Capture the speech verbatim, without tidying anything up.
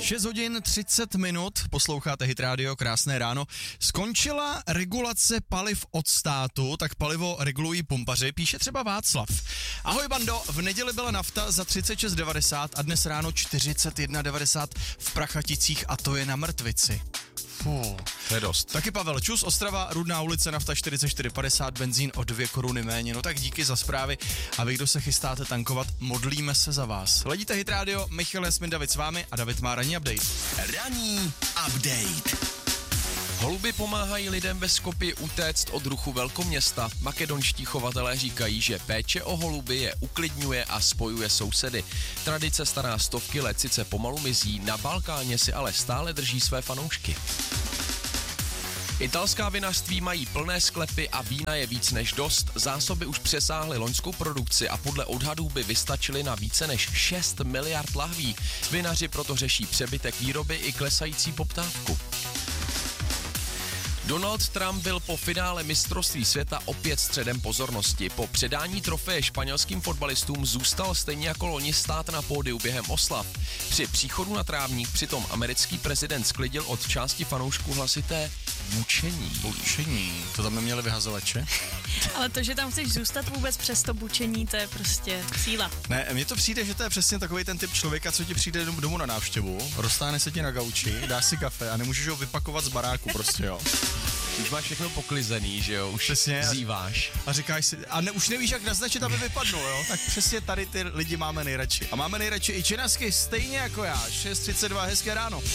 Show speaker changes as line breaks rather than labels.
šest hodin třicet minut, posloucháte Hit Radio, krásné ráno. Skončila regulace paliv od státu, tak palivo regulují pumpaři, píše třeba Václav. Ahoj bando, v neděli byla nafta za třicet šest devadesát a dnes ráno čtyřicet jedna devadesát v Prachaticích a to je na mrtvici. Fuh.
To je dost.
Taky Pavel Čus, Ostrava, Rudná ulice, nafta čtyřicet čtyři padesát, benzín o dvě koruny méně. No tak díky za zprávy a vy, kdo se chystáte tankovat, modlíme se za vás. Ledíte Hit Radio, Michal Jasmin, David s vámi a David má ranní update.
Ranní update.
Holuby pomáhají lidem ve Skopji utéct od ruchu velkoměsta. Makedonští chovatelé říkají, že péče o holuby je uklidňuje a spojuje sousedy. Tradice stará stovky let sice pomalu mizí, na Balkáně si ale stále drží své fanoušky. Italská vinařství mají plné sklepy a vína je víc než dost. Zásoby už přesáhly loňskou produkci a podle odhadů by vystačily na více než šest miliard lahví. Vinaři proto řeší přebytek výroby i klesající poptávku. Donald Trump byl po finále mistrovství světa opět středem pozornosti. Po předání trofeje španělským fotbalistům zůstal stejně jako loni stát na pódiu během oslav. Při příchodu na trávník přitom americký prezident sklidil od části fanoušků hlasité bučení.
Bučení, to tam neměli vyhazovače?
Ale to, že tam chceš zůstat vůbec přes to bučení, to je prostě síla.
Ne, mně to přijde, že to je přesně takový ten typ člověka, co ti přijde domů na návštěvu, roztáhne se ti na gauči, dáš si kafe a nemůžeš ho vypakovat z baráku prostě, jo.
Už máš všechno poklizený, že jo, už
přesně,
zýváš.
A říkáš si, a ne, už nevíš, jak naznačit, aby vypadnul, jo. Tak přesně tady ty lidi máme nejradši. A máme nejradši i činasky, stejně jako já, šest třicet dva, hezké ráno.